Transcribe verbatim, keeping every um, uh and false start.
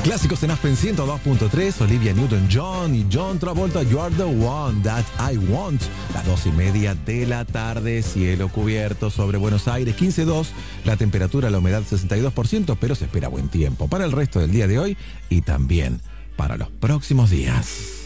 Clásicos en Aspen ciento dos punto tres, Olivia Newton-John y John Travolta, You Are the One That I Want. Las dos y media de la tarde, cielo cubierto sobre Buenos Aires, quince coma dos, la temperatura, la humedad sesenta y dos por ciento, pero se espera buen tiempo para el resto del día de hoy y también para los próximos días.